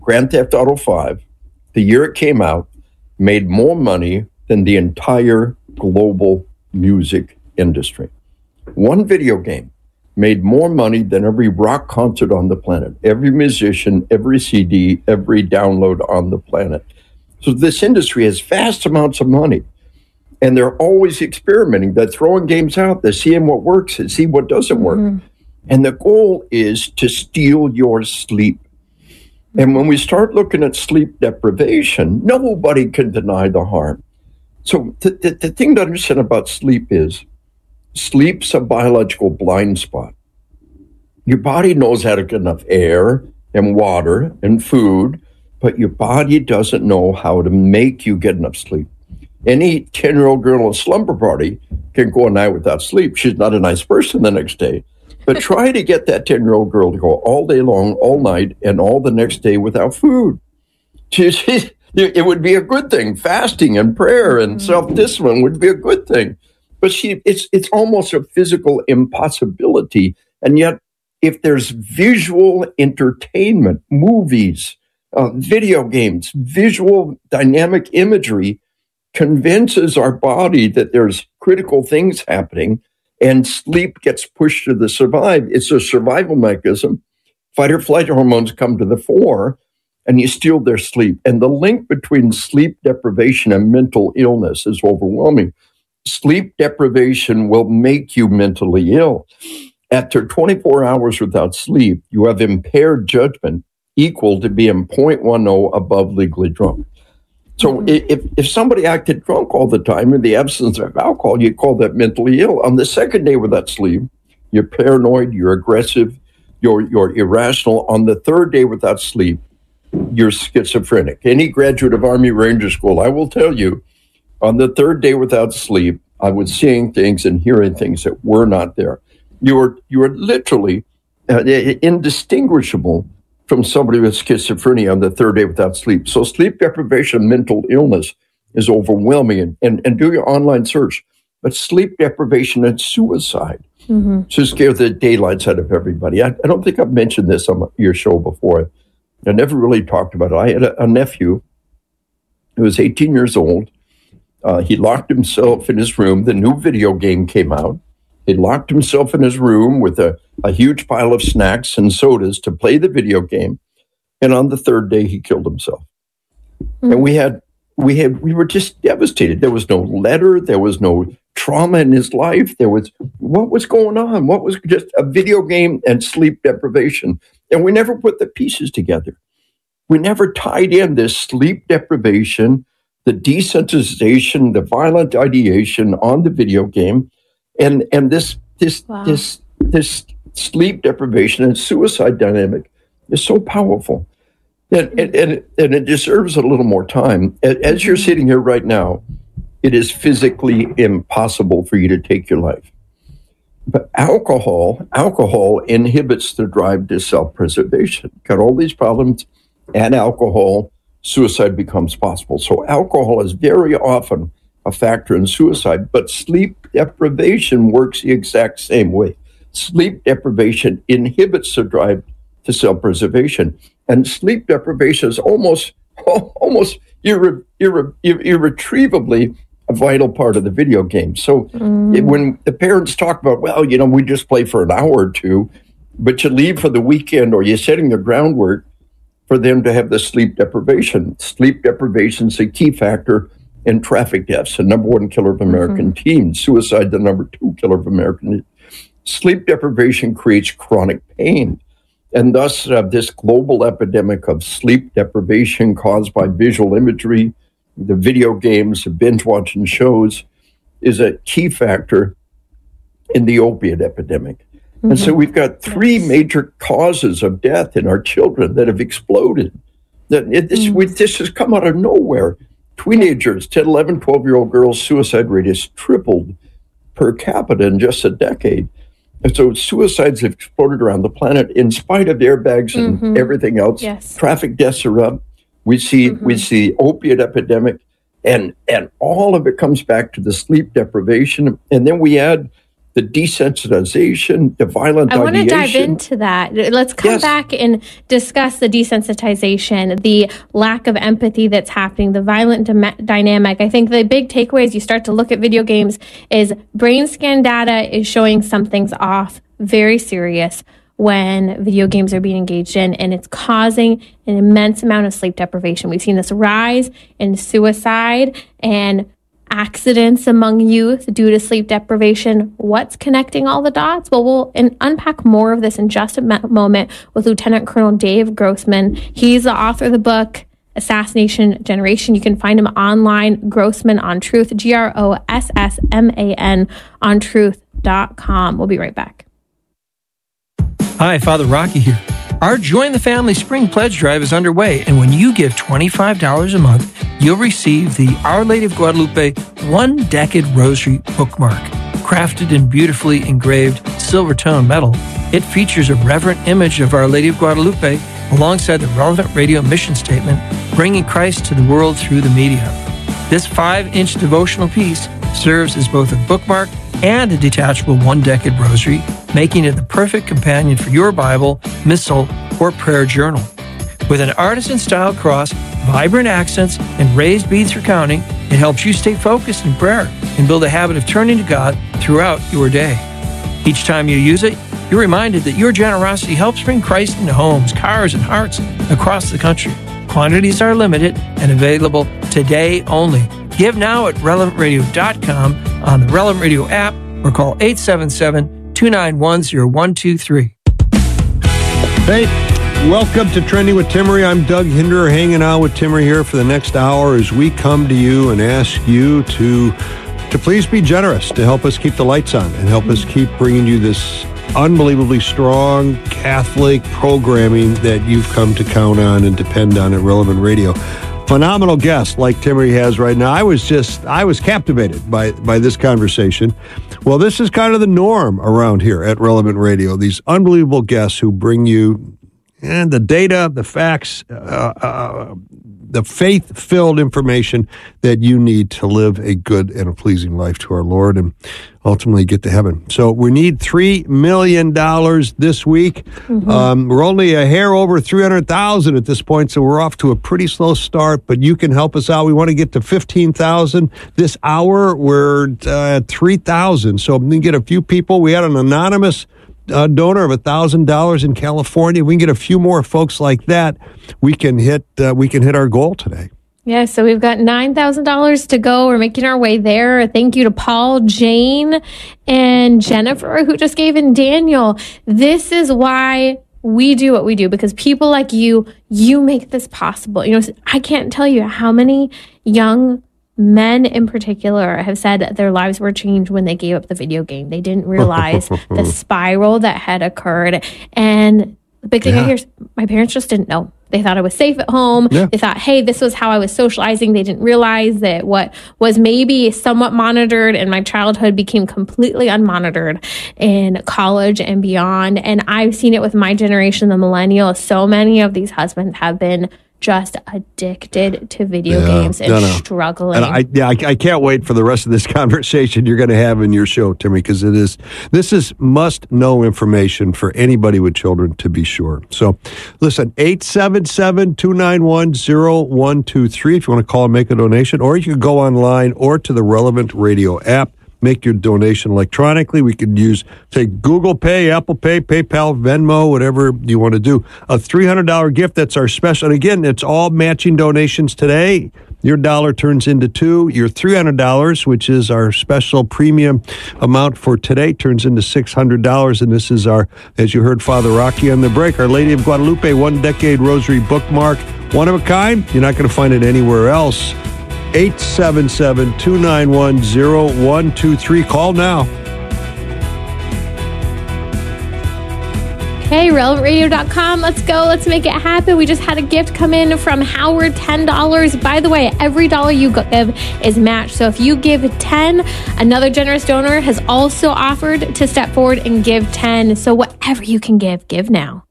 Grand Theft Auto 5, the year it came out, made more money than the entire global music industry. One video game made more money than every rock concert on the planet, every musician, every CD, every download on the planet. So this industry has vast amounts of money, and they're always experimenting. They're throwing games out. They're seeing what works and see what doesn't work. And the goal is to steal your sleep. And when we start looking at sleep deprivation, nobody can deny the harm. So the thing to understand about sleep is sleep's a biological blind spot. Your body knows how to get enough air and water and food, but your body doesn't know how to make you get enough sleep. Any 10-year-old girl in a slumber party can go a night without sleep. She's not a nice person the next day. But try to get that 10-year-old girl to go all day long, all night, and all the next day without food. It would be a good thing. Fasting and prayer and self-discipline would be a good thing. But it's almost a physical impossibility. And yet, if there's visual entertainment, movies, video games, visual dynamic imagery convinces our body that there's critical things happening, and sleep gets pushed to the survive. It's a survival mechanism. Fight or flight hormones come to the fore, and you steal their sleep. And the link between sleep deprivation and mental illness is overwhelming. Sleep deprivation will make you mentally ill. After 24 hours without sleep, you have impaired judgment equal to being 0.10 above legally drunk. So if somebody acted drunk all the time in the absence of alcohol, you call that mentally ill. On the second day without sleep, you're paranoid, you're aggressive, you're irrational. On the third day without sleep, you're schizophrenic. Any graduate of Army Ranger School, I will tell you, on the third day without sleep, I was seeing things and hearing things that were not there. You were literally indistinguishable from somebody with schizophrenia on the third day without sleep. So sleep deprivation, mental illness is overwhelming. And do your online search. But sleep deprivation and suicide to scare the daylights out of everybody. I don't think I've mentioned this on your show before. I never really talked about it. I had a nephew who was 18 years old. He locked himself in his room. The new video game came out. He locked himself in his room with a huge pile of snacks and sodas to play the video game. And on the third day, he killed himself. And we were just devastated. There was no letter. There was no trauma in his life. What was going on? What was just a video game and sleep deprivation? And we never put the pieces together. We never tied in this sleep deprivation, the desensitization, the violent ideation on the video game, and this sleep deprivation and suicide dynamic is so powerful. And it deserves a little more time. As you're sitting here right now, it is physically impossible for you to take your life. But alcohol inhibits the drive to self-preservation. Got all these problems, add alcohol, suicide becomes possible. So alcohol is very often a factor in suicide, but sleep deprivation works the exact same way. Sleep deprivation inhibits the drive to self-preservation, and sleep deprivation is almost irretrievably a vital part of the video game. So when the parents talk about, we just play for an hour or two, but you leave for the weekend or you're setting the groundwork for them to have the sleep deprivation. Sleep deprivation is a key factor in traffic deaths, the number one killer of American teens. Suicide, the number two killer of American teens. Sleep deprivation creates chronic pain. And thus, this global epidemic of sleep deprivation caused by visual imagery, the video games, the binge-watching shows, is a key factor in the opiate epidemic. And so we've got three major causes of death in our children that have exploded. This has come out of nowhere. Teenagers, 10, 11, 12-year-old girls' suicide rate has tripled per capita in just a decade. And so suicides have exploded around the planet in spite of airbags and everything else. Yes. Traffic deaths are up. We see opiate epidemic, and all of it comes back to the sleep deprivation. And then we add the desensitization, the violent I want to dive ideation. into that. Let's come back and discuss the desensitization, the lack of empathy that's happening, the violent dynamic. I think the big takeaway as you start to look at video games is brain scan data is showing something's off, very serious, when video games are being engaged in, and it's causing an immense amount of sleep deprivation. We've seen this rise in suicide and accidents among youth due to sleep deprivation. What's connecting all the dots? Well, we'll unpack more of this in just a moment with Lieutenant Colonel Dave Grossman. He's the author of the book, Assassination Generation. You can find him online, Grossman on Truth, Grossman on truth.com. We'll be right back. Hi, Father Rocky here. Our Join the Family Spring Pledge Drive is underway, and when you give $25 a month, you'll receive the Our Lady of Guadalupe One Decade Rosary bookmark. Crafted in beautifully engraved silver tone metal, it features a reverent image of Our Lady of Guadalupe alongside the relevant radio mission statement, bringing Christ to the world through the media. This 5-inch devotional piece serves as both a bookmark and a detachable one-decade rosary, making it the perfect companion for your Bible, missal, or prayer journal. With an artisan-style cross, vibrant accents, and raised beads for counting, it helps you stay focused in prayer and build a habit of turning to God throughout your day. Each time you use it, you're reminded that your generosity helps bring Christ into homes, cars, and hearts across the country. Quantities are limited and available today only. Give now at relevantradio.com, on the Relevant Radio app, or call 877-291-0123. Hey, welcome to Trending with Timmerie. I'm Doug Hinderer, hanging out with Timmerie here for the next hour as we come to you and ask you to please be generous, to help us keep the lights on and help us keep bringing you this unbelievably strong Catholic programming that you've come to count on and depend on at Relevant Radio. Phenomenal guest like Timmerie has right now. I was captivated by this conversation. Well, this is kind of the norm around here at Relevant Radio. These unbelievable guests who bring you the data, the facts, the faith-filled information that you need to live a good and a pleasing life to our Lord and ultimately get to heaven. So we need $3 million this week. Mm-hmm. We're only a hair over 300,000 at this point, so we're off to a pretty slow start, but you can help us out. We want to get to 15,000 this hour. We're at 3,000, so we can get a few people. We had an anonymous donor of $1,000 in California. We can get a few more folks like that. We can hit our goal today. Yeah, so we've got $9,000 to go. We're making our way there. Thank you to Paul, Jane, and Jennifer, who just gave in Daniel. This is why we do what we do, because people like you make this possible. You know, I can't tell you how many young men in particular have said that their lives were changed when they gave up the video game. They didn't realize the spiral that had occurred. And the big thing I hear is my parents just didn't know. They thought I was safe at home. Yeah. They thought, hey, this was how I was socializing. They didn't realize that what was maybe somewhat monitored in my childhood became completely unmonitored in college and beyond. And I've seen it with my generation, the millennials. So many of these husbands have been just addicted to video games and struggling. And I can't wait for the rest of this conversation you're going to have in your show, Timmy, because this is must-know information for anybody with children, to be sure. So, listen, 877-291-0123 if you want to call and make a donation, or you can go online or to the Relevant Radio app. Make your donation electronically. We could use, say, Google Pay, Apple Pay, PayPal, Venmo, whatever you want to do. A $300 gift, that's our special. And again, it's all matching donations today. Your dollar turns into two. Your $300, which is our special premium amount for today, turns into $600. And this is our, as you heard Father Rocky on the break, Our Lady of Guadalupe One Decade Rosary bookmark. One of a kind. You're not going to find it anywhere else. 877-291-0123. Call now. Hey, relevantradio.com. Let's go. Let's make it happen. We just had a gift come in from Howard, $10. By the way, every dollar you give is matched. So if you give 10, another generous donor has also offered to step forward and give 10. So whatever you can give now.